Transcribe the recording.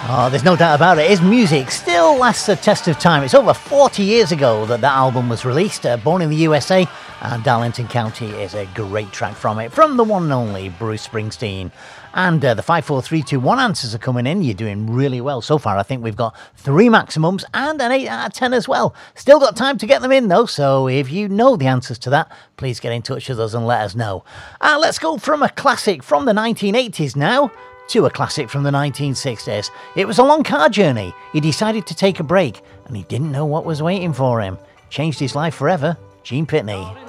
Oh, there's no doubt about it. His music still lasts the test of time. It's over 40 years ago that that album was released, Born in the USA, and Darlington County is a great track from it, from the one and only Bruce Springsteen. And the 5, 4, 3, 2, 1 answers are coming in. You're doing really well so far. I think we've got 3 maximums and an 8 out of 10 as well. Still got time to get them in though, so if you know the answers to that, please get in touch with us and let us know. Let's go from a classic from the 1980s now to a classic from the 1960s. It was a long car journey. He decided to take a break and he didn't know what was waiting for him. Changed his life forever. Gene Pitney.